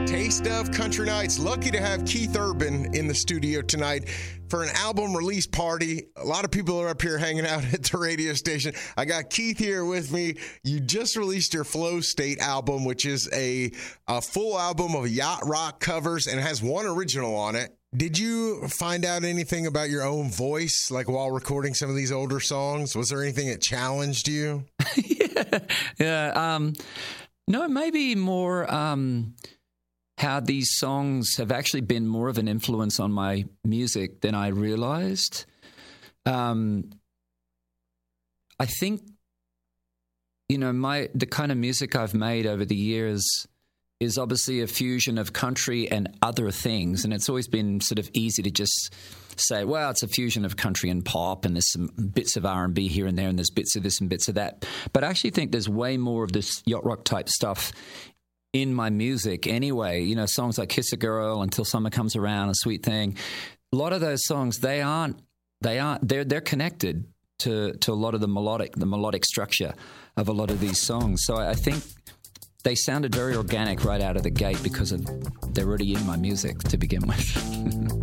Taste of Country Nights. Lucky to have Keith Urban in the studio tonight for an album release party. A lot of people are up here hanging out at the radio station. I got Keith here with me. You just released your Flow State album, which is a full album of yacht rock covers and has one original on it. Did you find out anything about your own voice, like while recording some of these older songs? Was there anything that challenged you? No, maybe more how these songs have actually been more of an influence on my music than I realized. I think, the kind of music I've made over the years is obviously a fusion of country and other things. And it's always been sort of easy to just say, well, it's a fusion of country and pop, and there's some bits of R&B here and there, and there's bits of this and bits of that. But I actually think there's way more of this yacht rock type stuff in my music anyway. Songs like Kiss a Girl, Until Summer Comes Around, A Sweet Thing. A lot of those songs, they're connected to a lot of the melodic structure of a lot of these songs. So I think they sounded very organic right out of the gate because they're already in my music to begin with.